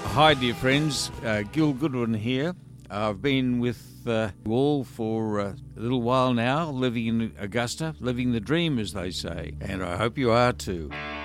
Hi, dear friends. Gil Goodwin here. I've been with you all for a little while now, living in Augusta, living the dream, as they say, and I hope you are too.